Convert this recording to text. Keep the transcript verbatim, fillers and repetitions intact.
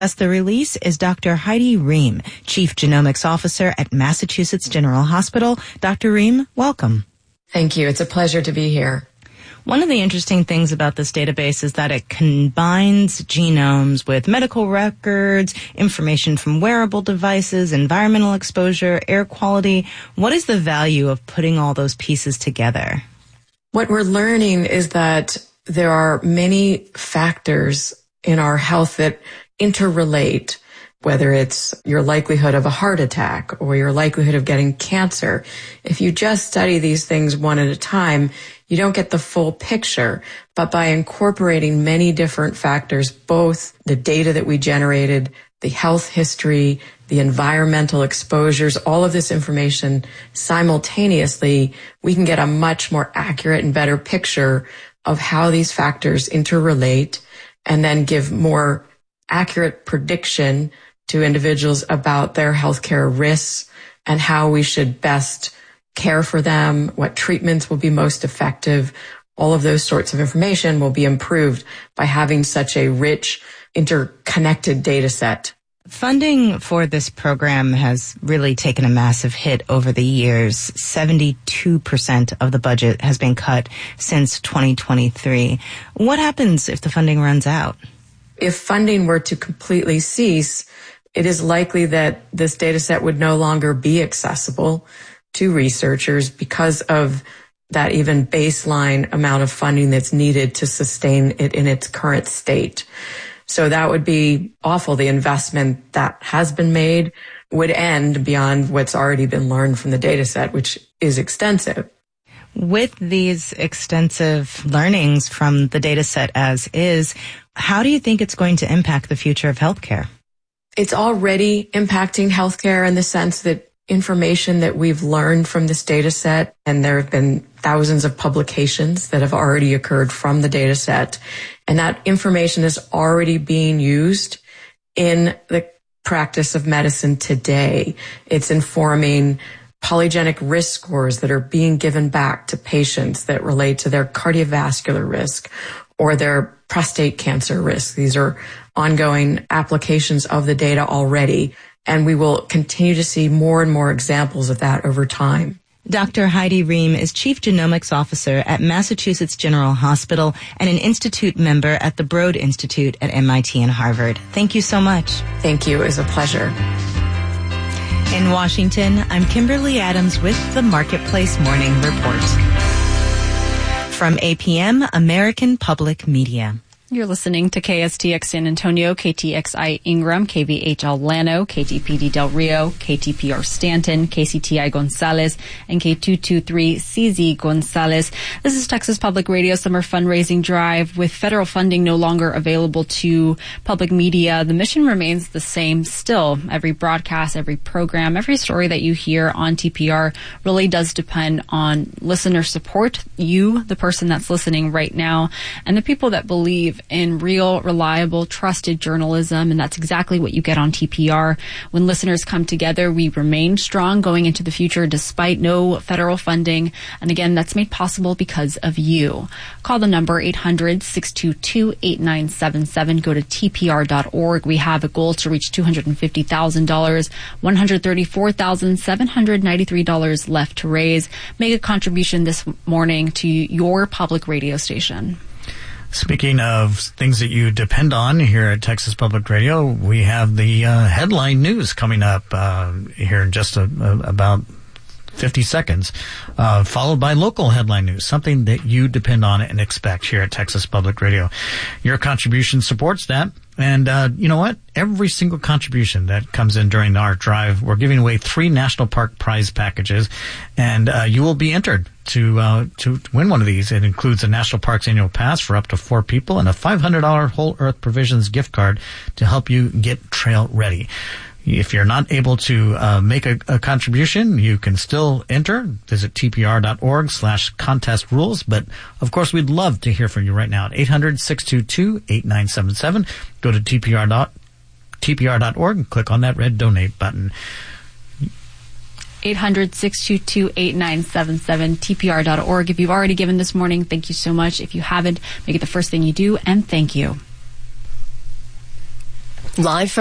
As the release is Doctor Heidi Rehm, Chief Genomics Officer at Massachusetts General Hospital. Doctor Rehm, welcome. Thank you. It's a pleasure to be here. One of the interesting things about this database is that it combines genomes with medical records, information from wearable devices, environmental exposure, air quality. What is the value of putting all those pieces together? What we're learning is that there are many factors in our health that interrelate, whether it's your likelihood of a heart attack or your likelihood of getting cancer. If you just study these things one at a time, you don't get the full picture. But by incorporating many different factors, both the data that we generated, the health history, the environmental exposures, all of this information simultaneously, we can get a much more accurate and better picture of how these factors interrelate and then give more accurate prediction to individuals about their healthcare risks and how we should best care for them, what treatments will be most effective. All of those sorts of information will be improved by having such a rich, interconnected data set. Funding for this program has really taken a massive hit over the years. seventy-two percent of the budget has been cut since twenty twenty-three. What happens if the funding runs out? If funding were to completely cease, it is likely that this data set would no longer be accessible to researchers because of that even baseline amount of funding that's needed to sustain it in its current state. So that would be awful. The investment that has been made would end beyond what's already been learned from the data set, which is extensive. With these extensive learnings from the data set as is, how do you think it's going to impact the future of healthcare? It's already impacting healthcare in the sense that information that we've learned from this data set, and there have been thousands of publications that have already occurred from the data set, and that information is already being used in the practice of medicine today. It's informing polygenic risk scores that are being given back to patients that relate to their cardiovascular risk or their prostate cancer risk. These are ongoing applications of the data already, and we will continue to see more and more examples of that over time. Doctor Heidi Rehm is Chief Genomics Officer at Massachusetts General Hospital and an Institute member at the Broad Institute at M I T and Harvard. Thank you so much. Thank you. It was a pleasure. In Washington, I'm Kimberly Adams with the Marketplace Morning Report. From A P M, American Public Media. You're listening to K S T X San Antonio, K T X I Ingram, K V H L Llano, K T P D Del Rio, K T P R Stanton, K C T I Gonzales, and K two twenty-three C Z Gonzales. This is Texas Public Radio Summer Fundraising Drive. With federal funding no longer available to public media, the mission remains the same still. Every broadcast, every program, every story that you hear on T P R really does depend on listener support. You, the person that's listening right now, and the people that believe in real, reliable, trusted journalism, and that's exactly what you get on T P R. When listeners come together, we remain strong going into the future despite no federal funding, and again, that's made possible because of you. Call the number eight hundred, six two two, eight nine seven seven. Go to T P R dot org. We have a goal to reach two hundred fifty thousand dollars, one hundred thirty-four thousand seven hundred ninety-three dollars left to raise. Make a contribution this morning to your public radio station. Speaking of things that you depend on here at Texas Public Radio, we have the uh, headline news coming up uh, here in just a, a, about fifty seconds, uh, followed by local headline news, something that you depend on and expect here at Texas Public Radio. Your contribution supports that. And uh, you know what? Every single contribution that comes in during our drive, we're giving away three National Park prize packages, and uh, you will be entered to uh, to win one of these. It includes a National Parks annual pass for up to four people and a five hundred dollars Whole Earth Provisions gift card to help you get trail ready. If you're not able to uh, make a, a contribution, you can still enter. Visit T P R dot org slash contest rules. But, of course, we'd love to hear from you right now at eight hundred, six two two, eight nine seven seven. Go to T P R dot org and click on that red donate button. eight hundred, six two two, eight nine seven seven, T P R dot org. If you've already given this morning, thank you so much. If you haven't, make it the first thing you do, and thank you. Live from